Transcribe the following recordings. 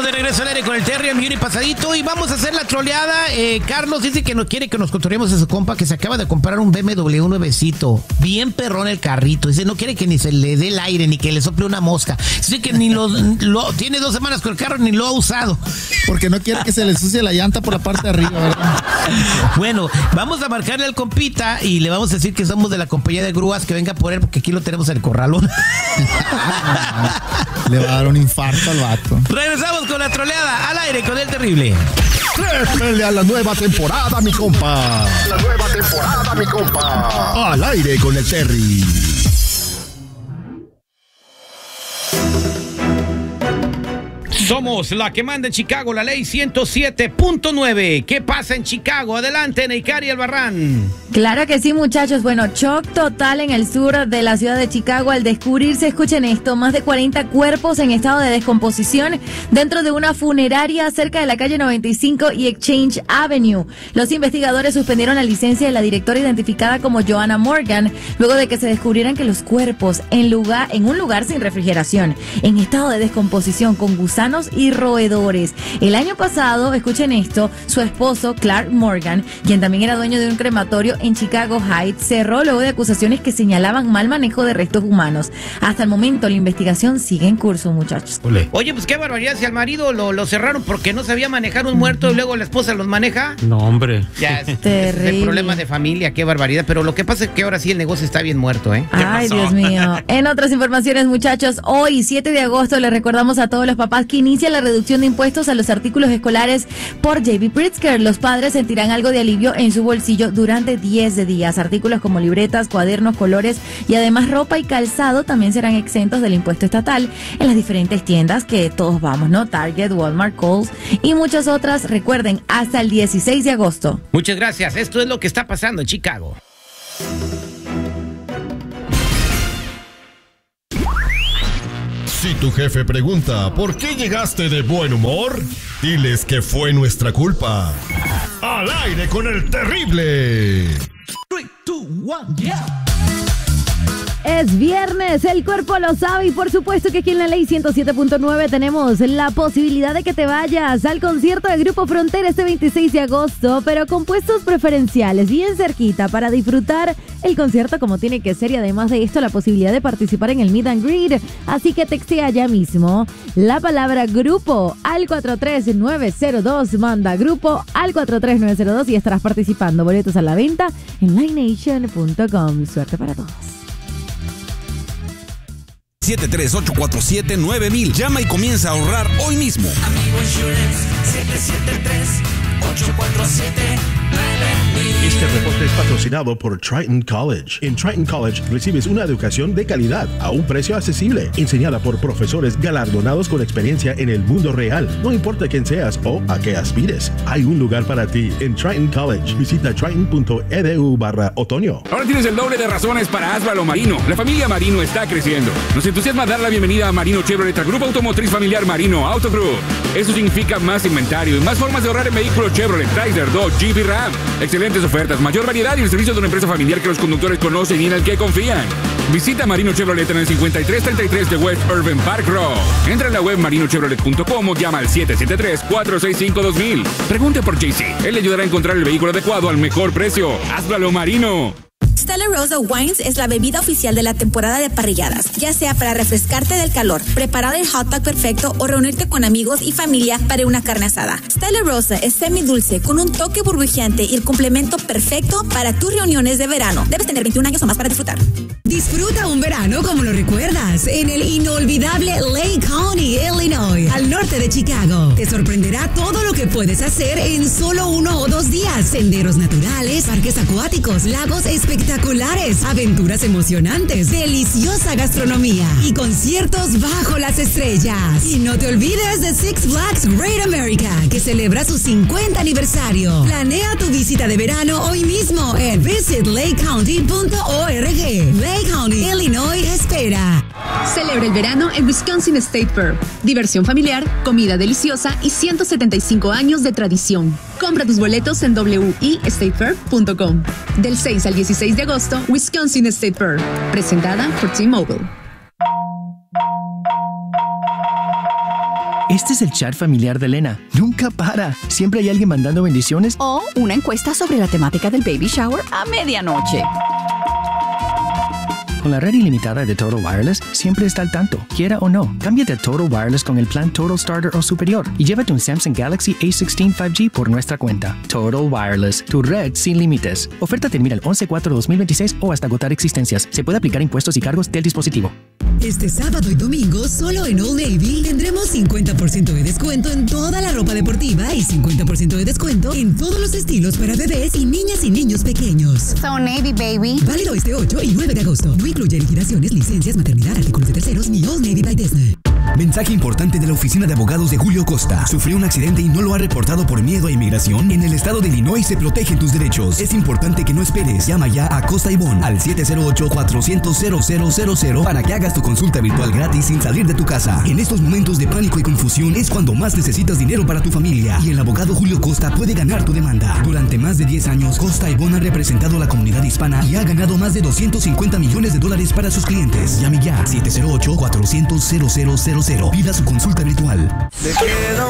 de regreso al aire con el Terry, el millón y pasadito, y vamos a hacer la troleada. Carlos dice que no quiere que nos cotorreemos de su compa, que se acaba de comprar un BMW nuevecito, bien perrón el carrito. Dice, no quiere que ni se le dé el aire, ni que le sople una mosca. Dice que ni tiene 2 semanas con el carro, ni lo ha usado. Porque no quiere que se le sucie la llanta por la parte de arriba, ¿verdad? Bueno, vamos a marcarle al compita y le vamos a decir que somos de la compañía de grúas, que venga por él, porque aquí lo tenemos en el corralón. Le va a dar un infarto al vato. Regresamos con la troleada al aire con el terrible. Trépele a la nueva temporada, mi compa. La nueva temporada, mi compa. Al aire con el Terry. Somos la que manda en Chicago, la ley 107.9. ¿Qué pasa en Chicago? Adelante, Neikari Albarrán. Claro que sí, muchachos. Bueno, shock total en el sur de la ciudad de Chicago al descubrirse, escuchen esto, más de 40 cuerpos en estado de descomposición dentro de una funeraria cerca de la calle 95 y Exchange Avenue. Los investigadores suspendieron la licencia de la directora identificada como Joanna Morgan luego de que se descubrieran que los cuerpos en un lugar sin refrigeración, en estado de descomposición con gusanos y roedores. El año pasado, escuchen esto, su esposo Clark Morgan, quien también era dueño de un crematorio en Chicago Heights, cerró luego de acusaciones que señalaban mal manejo de restos humanos. Hasta el momento la investigación sigue en curso, muchachos. Oye, pues qué barbaridad, si al marido lo cerraron porque no sabía manejar un muerto y luego la esposa los maneja. No, hombre. Ya, es el problema de familia, qué barbaridad, pero lo que pasa es que ahora sí el negocio está bien muerto, ¿eh? Ay, Dios mío. En otras informaciones, muchachos, hoy, 7 de agosto, les recordamos a todos los papás que inicia la reducción de impuestos a los artículos escolares por J.B. Pritzker. Los padres sentirán algo de alivio en su bolsillo durante 10 días. Artículos como libretas, cuadernos, colores y además ropa y calzado también serán exentos del impuesto estatal en las diferentes tiendas que todos vamos, ¿no? Target, Walmart, Kohl's y muchas otras. Recuerden, hasta el 16 de agosto. Muchas gracias. Esto es lo que está pasando en Chicago. Si tu jefe pregunta ¿por qué llegaste de buen humor? Diles que fue nuestra culpa. Al aire con el terrible. 3, 2, 1, yeah. Es viernes, el cuerpo lo sabe y por supuesto que aquí en la ley 107.9 tenemos la posibilidad de que te vayas al concierto de Grupo Frontera este 26 de agosto, pero con puestos preferenciales bien cerquita para disfrutar el concierto como tiene que ser y además de esto la posibilidad de participar en el Meet and Greet. Así que textea ya mismo la palabra grupo al 43902, manda grupo al 43902 y estarás participando. Boletos a la venta en livenation.com. Suerte para todos. 738479000. Llama y comienza a ahorrar hoy mismo. Amigo Insurance 773-847-9000. Este reporte es patrocinado por Triton College. En Triton College recibes una educación de calidad a un precio accesible, enseñada por profesores galardonados con experiencia en el mundo real. No importa quién seas o a qué aspires, hay un lugar para ti en Triton College. Visita triton.edu/otoño. Ahora tienes el doble de razones para Asvalo Marino. La familia Marino está creciendo. Nos entusiasma dar la bienvenida a Marino Chevrolet, al grupo automotriz familiar Marino Auto Group. Eso significa más inventario y más formas de ahorrar en vehículos Chevrolet, Chrysler, Dodge, Jeep y Ram. Excelentes ofertas, mayor variedad y el servicio de una empresa familiar que los conductores conocen y en el que confían. Visita Marino Chevrolet en el 5333 de West Irving Park Road. Entra en la web marinochevrolet.com o llama al 773-465-2000. Pregunte por JC. Él le ayudará a encontrar el vehículo adecuado al mejor precio. ¡Hazlo, Marino! Stella Rosa Wines es la bebida oficial de la temporada de parrilladas, ya sea para refrescarte del calor, preparar el hot dog perfecto o reunirte con amigos y familia para una carne asada. Stella Rosa es semidulce con un toque burbujeante y el complemento perfecto para tus reuniones de verano. Debes tener 21 años o más para disfrutar. Disfruta un verano como lo recuerdas en el inolvidable Lake County, Illinois, al norte de Chicago. Te sorprenderá todo lo que puedes hacer en solo 1 o 2 días. Senderos naturales, parques acuáticos, lagos espectaculares, aventuras emocionantes, deliciosa gastronomía y conciertos bajo las estrellas. Y no te olvides de Six Flags Great America, que celebra su 50 aniversario. Planea tu visita de verano hoy mismo en visitlakecounty.org. Lake County, Illinois espera. Celebra el verano en Wisconsin State Fair. Diversión familiar, comida deliciosa y 175 años de tradición. Compra tus boletos en wistatefair.com. Del 6 al 16 de agosto, Wisconsin State Fair. Presentada por T-Mobile. Este es el chat familiar de Elena. Nunca para. Siempre hay alguien mandando bendiciones. O una encuesta sobre la temática del baby shower a medianoche. Con la red ilimitada de Total Wireless, siempre está al tanto, quiera o no. Cámbiate a Total Wireless con el plan Total Starter o superior y llévate un Samsung Galaxy A16 5G por nuestra cuenta. Total Wireless, tu red sin límites. Oferta termina el 11/4/2026 o hasta agotar existencias. Se puede aplicar impuestos y cargos del dispositivo. Este sábado y domingo, solo en Old Navy, tendremos 50% de descuento en toda la ropa deportiva y 50% de descuento en todos los estilos para bebés y niñas y niños pequeños. So Navy, baby. Válido este 8 y 9 de agosto. No incluye liquidaciones, licencias, maternidad, artículos de terceros ni Old Navy by Disney. Mensaje importante de la oficina de abogados de Julio Costa. Sufrió un accidente y no lo ha reportado por miedo a inmigración. En el estado de Illinois se protegen tus derechos. Es importante que no esperes. Llama ya a Costa y Bon al 708-400-0000 para que hagas tu consulta virtual gratis sin salir de tu casa. En estos momentos de pánico y confusión es cuando más necesitas dinero para tu familia. Y el abogado Julio Costa puede ganar tu demanda. Durante más de 10 años, Costa y Bon ha representado a la comunidad hispana y ha ganado más de $250 millones para sus clientes. Llame ya 708-400-0000. Pida su consulta virtual. Te queda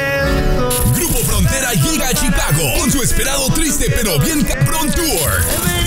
1%. Grupo Frontera llega a Chicago con su esperado triste pero bien cabrón tour.